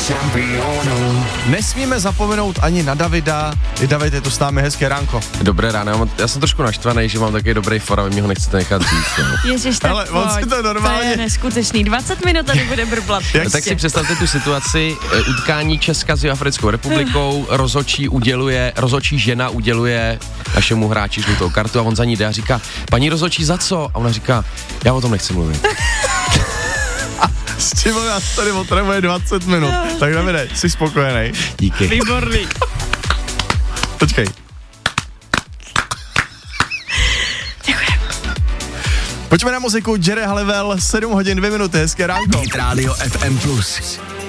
šampionů. Nesmíme zapomenout ani na Davida. I David je tu s námi, hezké ránko. Dobré ráno, já jsem trošku naštvaný, že mám takový dobrý for a vy mě ho nechcete nechat říct. Ježiš, tak hele, on si to normálně... To je neskutečný, 20 minut tady bude brblat. Tak si představte tu situaci, utkání Česka s Jihoafrickou republikou, rozhodčí žena uděluje našemu hráči žlutou kartu a on za ní jde a říká, paní rozhodčí za co? A ona říká, já o tom nechci mluvit. S tím nás tady otravuje 20 minut. Tak Davide, jsi spokojený? Díky. Výborný. Počkej. Pojďme na muziku, Jerry Halliwell, 7 hodin 2 minuty, hezké ránko. Hit Radio FM+.